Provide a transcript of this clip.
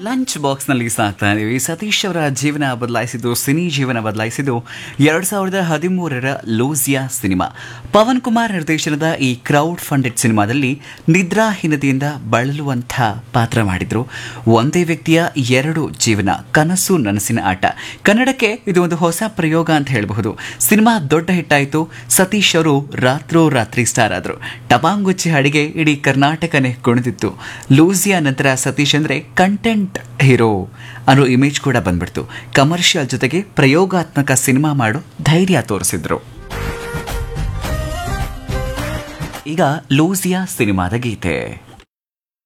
Lunch ಬಾಕ್ಸ್ನಲ್ಲಿ ಸಾಕ್ತಾ ಇದೀವಿ. ಸತೀಶ್ ಅವರ ಜೀವನ ಬದಲಾಯಿಸಿದ್ದು, ಸಿನಿ ಜೀವನ ಬದಲಾಯಿಸಿದ್ದು 2013ರ ಲೂಸಿಯಾ ಸಿನಿಮಾ. ಪವನ್ ಕುಮಾರ್ ನಿರ್ದೇಶನದ ಈ ಕ್ರೌಡ್ ಫಂಡೆಡ್ ಸಿನಿಮಾದಲ್ಲಿ ನಿದ್ರಾಹೀನತೆಯಿಂದ ಬಳಲುವಂಥ ಪಾತ್ರ ಮಾಡಿದ್ರು. ಒಂದೇ ವ್ಯಕ್ತಿಯ ಎರಡು ಜೀವನ, ಕನಸು ನನಸಿನ ಆಟ. ಕನ್ನಡಕ್ಕೆ ಇದು ಒಂದು ಹೊಸ ಪ್ರಯೋಗ ಅಂತ ಹೇಳಬಹುದು. ಸಿನಿಮಾ ದೊಡ್ಡ ಹಿಟ್ಟಾಯಿತು. ಸತೀಶ್ ಅವರು ರಾತ್ರೋರಾತ್ರಿ ಸ್ಟಾರ್ ಆದರು. ಟಪಾಂಗುಚ್ಚಿ ಹಾಡಿಗೆ ಇಡೀ ಕರ್ನಾಟಕನೇ ಕುಣಿದಿತ್ತು. ಲೂಸಿಯಾ ನಂತರ ಸತೀಶ್ ಅಂದ್ರೆ ಕಂಟೆಂಟ್ ಹೀರೋ ಅನ್ನೋ ಇಮೇಜ್ ಕೂಡ ಬಂದ್ಬಿಡ್ತು. ಕಮರ್ಷಿಯಲ್ ಜೊತೆಗೆ ಪ್ರಯೋಗಾತ್ಮಕ ಸಿನಿಮಾ ಮಾಡೋ ಧೈರ್ಯ ತೋರಿಸಿದ್ರು. ಈಗ ಲೂಸಿಯಾ ಸಿನಿಮಾದ ಗೀತೆ.